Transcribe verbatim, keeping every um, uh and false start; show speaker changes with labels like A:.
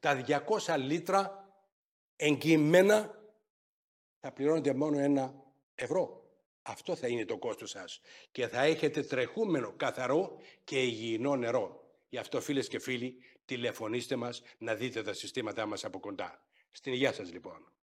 A: τα διακόσια λίτρα εγγυημένα θα πληρώνετε μόνο ένα ευρώ. Αυτό θα είναι το κόστος σας. Και θα έχετε τρεχούμενο, καθαρό και υγιεινό νερό. Γι' αυτό, φίλες και φίλοι, τηλεφωνήστε μας να δείτε τα συστήματά μας από κοντά. Στην υγεία σας, λοιπόν.